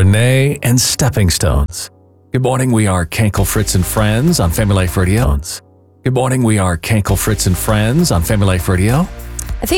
Renee and Stepping Stones. Good morning, we are Kankel Fritz and Friends on Family Life Radio. Good morning, we are Kankel Fritz and Friends on Family Life Radio.